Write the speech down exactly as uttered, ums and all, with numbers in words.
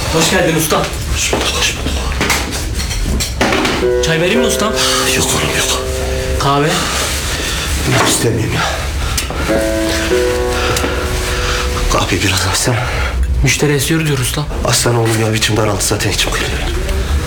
Hoş geldin ustam. Hoş bulduk, hoş bulduk. Çay vereyim mi ustam? Yok oğlum yok. Kahve? Yok istemiyorum ya. Kahve biraz alsam. Müşteri esiyor diyor usta. Aslan oğlum ya, biçim daraltı zaten içim kırılıyor.